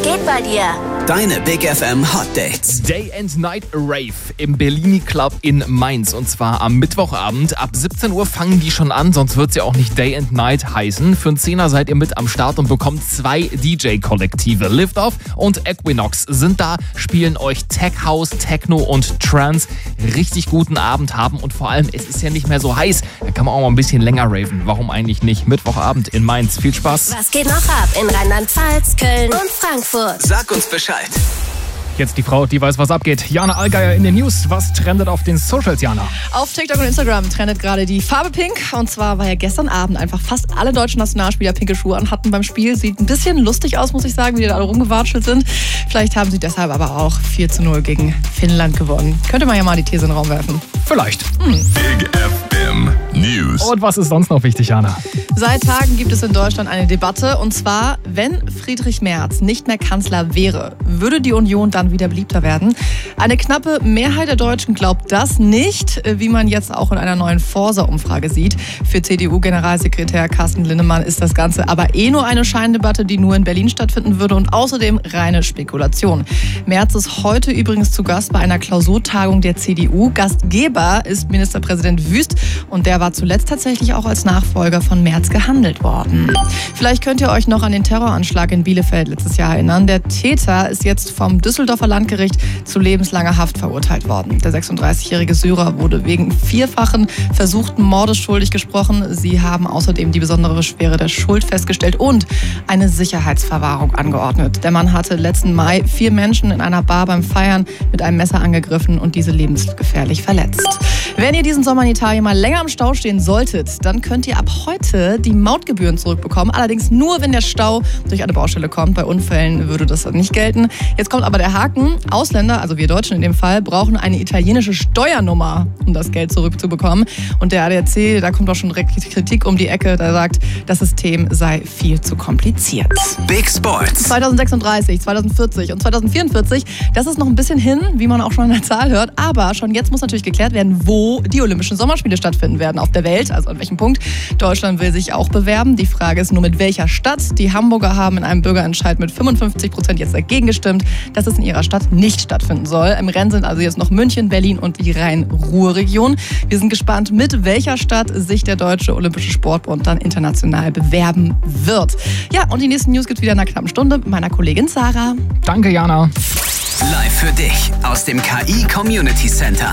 geht bei dir? Deine Big FM Hot Dates. Day and Night Rave im Bellini Club in Mainz. Und zwar am Mittwochabend. Ab 17 Uhr fangen die schon an, sonst wird es ja auch nicht Day and Night heißen. Für einen Zehner seid ihr mit am Start und bekommt 2 DJ-Kollektive. Liftoff und Equinox sind da, spielen euch Tech House, Techno und Trance. Richtig guten Abend haben und vor allem, es ist ja nicht mehr so heiß. Da kann man auch mal ein bisschen länger raven. Warum eigentlich nicht? Mittwochabend in Mainz. Viel Spaß. Was geht noch ab in Rheinland-Pfalz, Köln und Frankfurt? Sag uns Bescheid. Jetzt die Frau, die weiß, was abgeht. Jana Allgeier in den News. Was trendet auf den Socials, Jana? Auf TikTok und Instagram trendet gerade die Farbe Pink. Und zwar, weil ja gestern Abend einfach fast alle deutschen Nationalspieler pinke Schuhe an hatten beim Spiel. Sieht ein bisschen lustig aus, muss ich sagen, wie die da alle rumgewatschelt sind. Vielleicht haben sie deshalb aber auch 4-0 gegen Finnland gewonnen. Könnte man ja mal die These in den Raum werfen. Vielleicht. Big FM News. Und was ist sonst noch wichtig, Jana? Seit Tagen gibt es in Deutschland eine Debatte. Und zwar, wenn Friedrich Merz nicht mehr Kanzler wäre, würde die Union dann wieder beliebter werden? Eine knappe Mehrheit der Deutschen glaubt das nicht, wie man jetzt auch in einer neuen Forsa-Umfrage sieht. Für CDU-Generalsekretär Carsten Linnemann ist das Ganze aber nur eine Scheindebatte, die nur in Berlin stattfinden würde und außerdem reine Spekulation. Merz ist heute übrigens zu Gast bei einer Klausurtagung der CDU. Gastgeber ist Ministerpräsident Wüst und der war zuletzt tatsächlich auch als Nachfolger von Merz gehandelt worden. Vielleicht könnt ihr euch noch an den Terroranschlag in Bielefeld letztes Jahr erinnern. Der Täter ist jetzt vom Düsseldorfer Landgericht zu lebenslanger Haft verurteilt worden. Der 36-jährige Syrer wurde wegen 4-fachen versuchten Mordes schuldig gesprochen. Sie haben außerdem die besondere Schwere der Schuld festgestellt und eine Sicherheitsverwahrung angeordnet. Der Mann hatte letzten Mai 4 Menschen in einer Bar beim Feiern mit einem Messer angegriffen und diese lebensgefährlich verletzt. Wenn ihr diesen Sommer in Italien mal länger im Stau stehen solltet, dann könnt ihr ab heute die Mautgebühren zurückbekommen. Allerdings nur, wenn der Stau durch eine Baustelle kommt. Bei Unfällen würde das nicht gelten. Jetzt kommt aber der Haken. Ausländer, also wir Deutschen in dem Fall, brauchen eine italienische Steuernummer, um das Geld zurückzubekommen. Und der ADAC, da kommt auch schon direkt Kritik um die Ecke. Der sagt, das System sei viel zu kompliziert. Big Sports. 2036, 2040 und 2044, das ist noch ein bisschen hin, wie man auch schon an der Zahl hört. Aber schon jetzt muss natürlich geklärt werden, wo die Olympischen Sommerspiele stattfinden werden auf der Welt, also an welchem Punkt. Deutschland will sich auch bewerben. Die Frage ist nur, mit welcher Stadt. Die Hamburger haben in einem Bürgerentscheid mit 55% jetzt dagegen gestimmt, dass es in ihrer Stadt nicht stattfinden soll. Im Rennen sind also jetzt noch München, Berlin und die Rhein-Ruhr-Region. Wir sind gespannt, mit welcher Stadt sich der Deutsche Olympische Sportbund dann international bewerben wird. Ja, und die nächsten News gibt es wieder in einer knappen Stunde mit meiner Kollegin Sarah. Danke, Jana. Live für dich aus dem KI Community Center.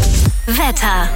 Wetter.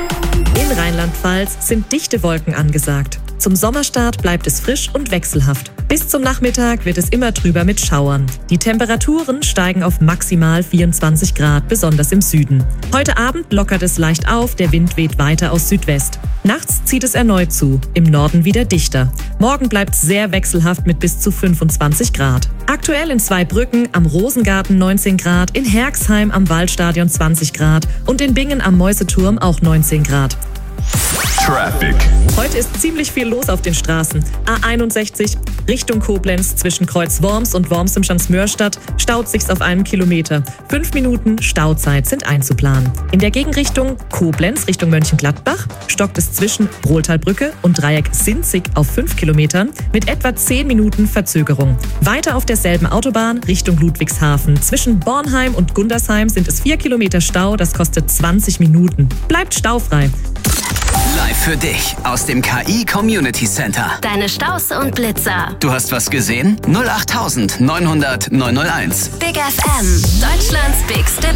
In Rheinland-Pfalz sind dichte Wolken angesagt. Zum Sommerstart bleibt es frisch und wechselhaft. Bis zum Nachmittag wird es immer trüber mit Schauern. Die Temperaturen steigen auf maximal 24 Grad, besonders im Süden. Heute Abend lockert es leicht auf, der Wind weht weiter aus Südwest. Nachts zieht es erneut zu, im Norden wieder dichter. Morgen bleibt es sehr wechselhaft mit bis zu 25 Grad. Aktuell in Zweibrücken, am Rosengarten 19 Grad, in Herxheim am Waldstadion 20 Grad und in Bingen am Mäuseturm auch 19 Grad. Traffic. Heute ist ziemlich viel los auf den Straßen. A61 Richtung Koblenz zwischen Kreuz Worms und Worms im Schanzmörstadt staut sich's auf 1 Kilometer. 5 Minuten Stauzeit sind einzuplanen. In der Gegenrichtung Koblenz Richtung Mönchengladbach stockt es zwischen Brohltalbrücke und Dreieck Sinzig auf 5 Kilometern mit etwa 10 Minuten Verzögerung. Weiter auf derselben Autobahn Richtung Ludwigshafen. Zwischen Bornheim und Gundersheim sind es 4 Kilometer Stau, das kostet 20 Minuten. Bleibt staufrei. Live für dich aus dem KI Community Center. Deine Staus und Blitzer. Du hast was gesehen? 08900 901. Big FM. Deutschlands bigste